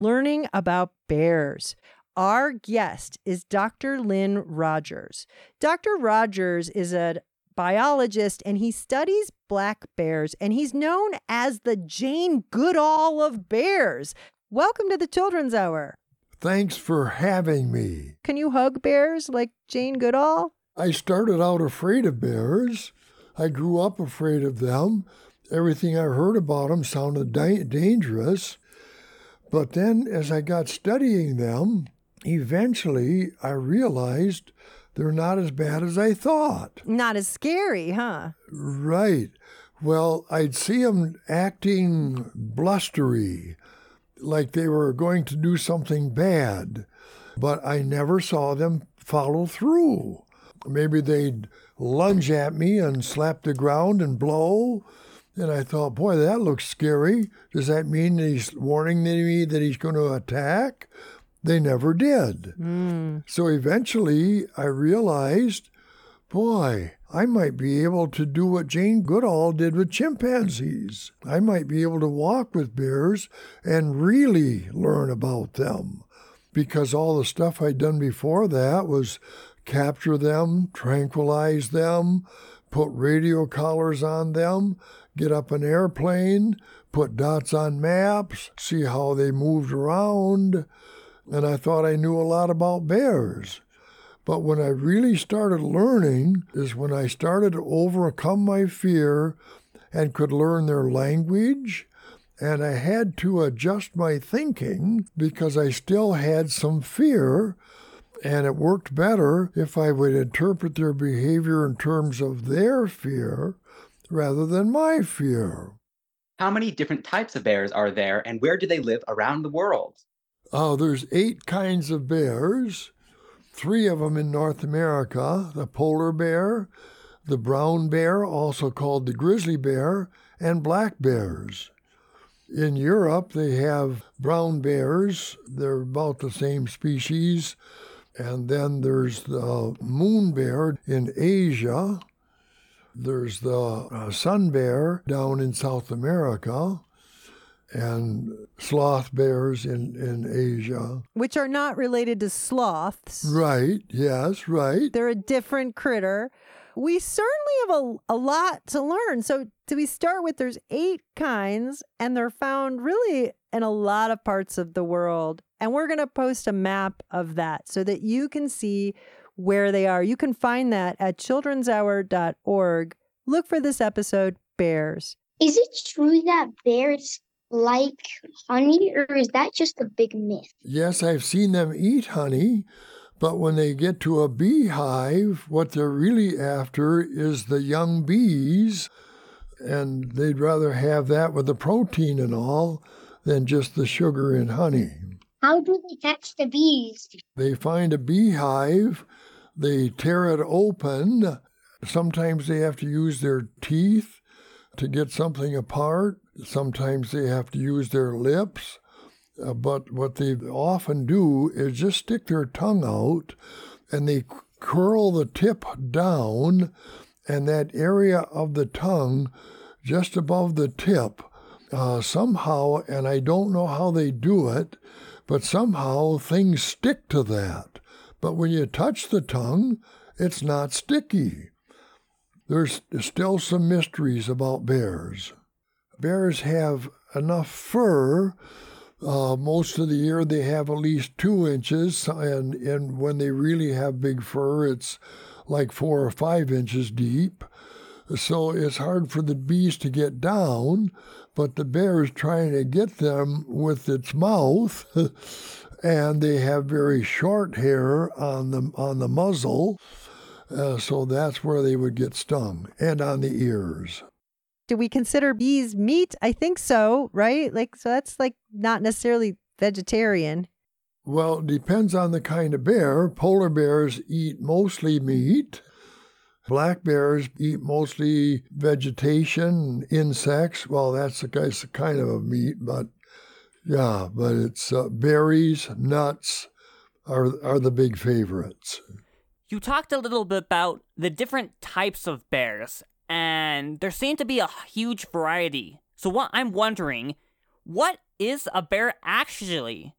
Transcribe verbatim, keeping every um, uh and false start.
learning about bears. Our guest is Doctor Lynn Rogers. Doctor Rogers is a biologist, and he studies black bears, and he's known as the Jane Goodall of bears. Welcome to the Children's Hour. Thanks for having me. Can you hug bears like Jane Goodall? I started out afraid of bears. I grew up afraid of them. Everything I heard about them sounded da- dangerous. But then as I got studying them, eventually I realized they're not as bad as I thought. Not as scary, huh? Right. Well, I'd see them acting blustery, like they were going to do something bad, but I never saw them follow through. Maybe they'd lunge at me and slap the ground and blow, and I thought, boy, that looks scary. Does that mean that he's warning me that he's going to attack? They never did. Mm. So eventually I realized, boy, I might be able to do what Jane Goodall did with chimpanzees. I might be able to walk with bears and really learn about them, because all the stuff I'd done before that was capture them, tranquilize them, put radio collars on them, get up an airplane, put dots on maps, see how they moved around. And I thought I knew a lot about bears. But when I really started learning is when I started to overcome my fear and could learn their language. And I had to adjust my thinking because I still had some fear. And it worked better if I would interpret their behavior in terms of their fear rather than my fear. How many different types of bears are there, and where do they live around the world? Oh, there's eight kinds of bears, three of them in North America, the polar bear, the brown bear, also called the grizzly bear, and black bears. In Europe, they have brown bears. They're about the same species. And then there's the moon bear in Asia. There's the uh, sun bear down in South America. And sloth bears in, in Asia. Which are not related to sloths. Right, yes, right. They're a different critter. We certainly have a, a lot to learn. So do we start with there's eight kinds, and they're found really in a lot of parts of the world. And we're going to post a map of that so that you can see where they are. You can find that at children's hour dot org. Look for this episode, Bears. Is it true that bears like honey, or is that just a big myth? Yes, I've seen them eat honey, but when they get to a beehive, what they're really after is the young bees, and they'd rather have that with the protein and all than just the sugar in honey. How do they catch the bees? They find a beehive, they tear it open. Sometimes they have to use their teeth to get something apart. Sometimes they have to use their lips, uh, but what they often do is just stick their tongue out and they curl the tip down, and that area of the tongue just above the tip, uh, somehow, and I don't know how they do it, but somehow things stick to that. But when you touch the tongue, it's not sticky. There's still some mysteries about bears. Bears have enough fur. Uh, most of the year they have at least two inches, and, and when they really have big fur, it's like four or five inches deep. So it's hard for the bees to get down, but the bear is trying to get them with its mouth, and they have very short hair on the, on the muzzle, uh, so that's where they would get stung, and on the ears. Do we consider bees meat? I think so, right? Like, so that's like not necessarily vegetarian. Well, it depends on the kind of bear. Polar bears eat mostly meat. Black bears eat mostly vegetation, insects. Well, that's a kind of a meat, but yeah, but it's uh, berries, nuts are are the big favorites. You talked a little bit about the different types of bears, and there seemed to be a huge variety. So what I'm wondering, what is a bear actually?